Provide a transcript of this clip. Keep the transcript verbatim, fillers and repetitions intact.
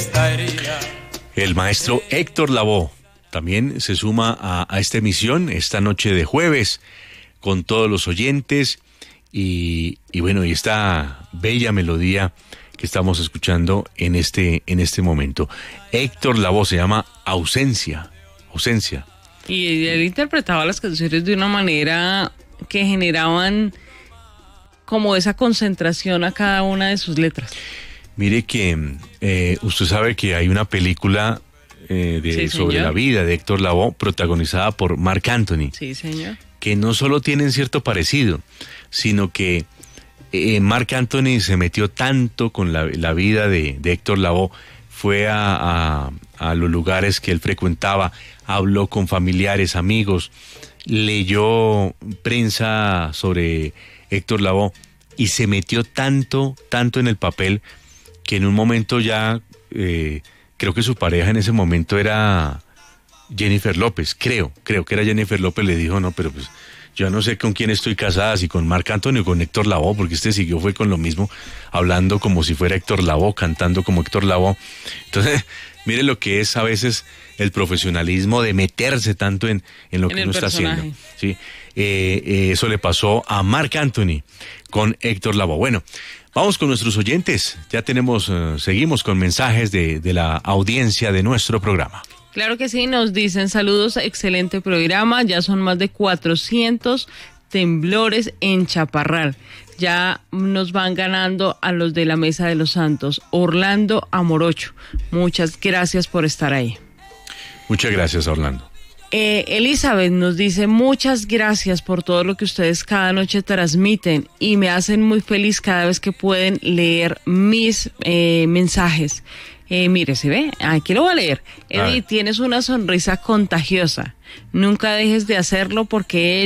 estaría. El maestro Héctor Lavoe también se suma a, a esta emisión esta noche de jueves con todos los oyentes y, y bueno, y esta bella melodía que estamos escuchando en este, en este momento. Héctor Lavoe se llama Ausencia, Ausencia. Y él interpretaba las canciones de una manera que generaban como esa concentración a cada una de sus letras. Mire que eh, usted sabe que hay una película eh, de, sí, sobre la vida de Héctor Lavoe protagonizada por Marc Anthony. Sí, señor. Que no solo tienen cierto parecido, sino que eh, Marc Anthony se metió tanto con la, la vida de, de Héctor Lavoe, fue a, a, a los lugares que él frecuentaba, habló con familiares, amigos, leyó prensa sobre Héctor Lavoe y se metió tanto, tanto en el papel que en un momento ya, eh, creo que su pareja en ese momento era Jennifer López, creo, creo que era Jennifer López, le dijo, no, pero pues yo no sé con quién estoy casada, si con Marc Anthony o con Héctor Lavoe, porque este siguió fue con lo mismo, hablando como si fuera Héctor Lavoe, cantando como Héctor Lavoe. Entonces, mire lo que es a veces el profesionalismo de meterse tanto en, en lo en que uno está haciendo. ¿Sí? Eh, eh, eso le pasó a Marc Anthony con Héctor Lavoe. Bueno, vamos con nuestros oyentes. Ya tenemos, uh, seguimos con mensajes de, de la audiencia de nuestro programa. Claro que sí, nos dicen saludos, excelente programa, ya son más de cuatrocientos temblores en Chaparral, ya nos van ganando a los de la Mesa de los Santos, Orlando Amorocho, muchas gracias por estar ahí. Muchas gracias, Orlando. Eh, Elizabeth nos dice muchas gracias por todo lo que ustedes cada noche transmiten y me hacen muy feliz cada vez que pueden leer mis eh, mensajes. Eh, mire, ¿se ve? Aquí lo voy a leer. Eddie, tienes una sonrisa contagiosa. Nunca dejes de hacerlo porque